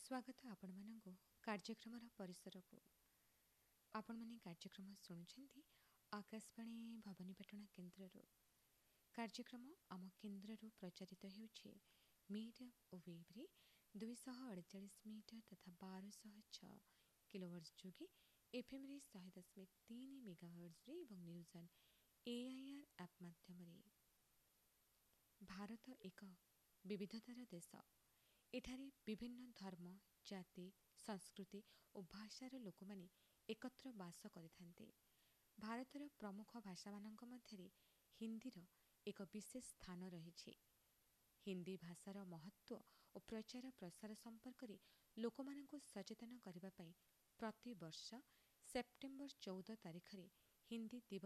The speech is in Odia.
ସ୍ୱାଗତ ଆପଣମାନଙ୍କୁ କାର୍ଯ୍ୟକ୍ରମର ପରିସରକୁ। ଆପଣମାନେ କାର୍ଯ୍ୟକ୍ରମ ଶୁଣୁଛନ୍ତି ଆକାଶବାଣୀ ଭବାନୀପାଟଣା କେନ୍ଦ୍ରରୁ। କାର୍ଯ୍ୟକ୍ରମ ଆମ କେନ୍ଦ୍ରରୁ ପ୍ରଚାରିତ ହେଉଛି ମିଡିୟମ୍ ଓ ୱେଭ୍ରେ 248 ମିଟର ତଥା 1206 କିଲୋହର୍ଟ୍ଜ ଯୋଗେ ଏଫ୍ଏମ୍ରେ 100.3 ମେଗାହର୍ଟ୍ଜରେ ଏବଂ ନ୍ୟୁଜ୍ ଅନ୍ AIR ଆପ୍ ମାଧ୍ୟମରେ। ଭାରତ ଏକ ବିବିଧତାର ଦେଶ। ଏଠାରେ ବିଭିନ୍ନ ଧର୍ମ, ଜାତି, ସଂସ୍କୃତି ଓ ଭାଷାର ଲୋକମାନେ ଏକତ୍ର ବାସ କରିଥାନ୍ତି। ଭାରତର ପ୍ରମୁଖ ଭାଷାମାନଙ୍କ ମଧ୍ୟରେ ହିନ୍ଦୀର ଏକ ବିଶେଷ ସ୍ଥାନ ରହିଛି। ହିନ୍ଦୀ ଭାଷାର ମହତ୍ତ୍ୱ ଓ ପ୍ରଚାର ପ୍ରସାର ସମ୍ପର୍କରେ ଲୋକମାନଙ୍କୁ ସଚେତନ କରିବା ପାଇଁ ପ୍ରତିବର୍ଷ ସେପ୍ଟେମ୍ବର 14 ତାରିଖରେ ହିନ୍ଦୀ ଦିବସ